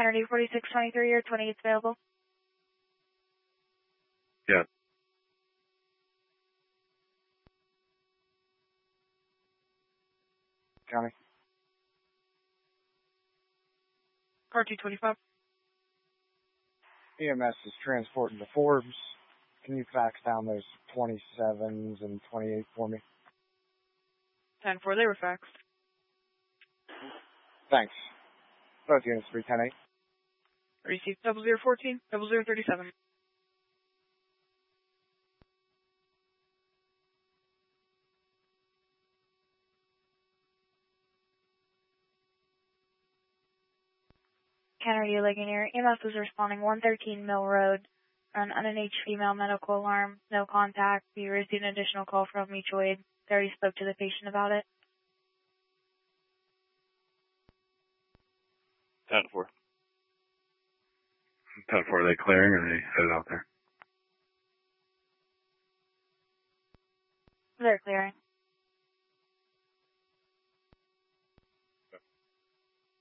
Kennedy 4623 or 28 available. Yeah. County. Car 225. EMS is transporting to Forbes. Can you fax down those 27s and 28 for me? 10-4, they were faxed. Thanks. Both units 310-8. Received 0014, 0037. Kennedy Ligonier, EMS is responding 113 Mill Road, an unengaged female medical alarm, no contact. We received an additional call from mutual aid. They already spoke to the patient about it. 10-4. 10-4, are they clearing or are they headed out there? They're clearing.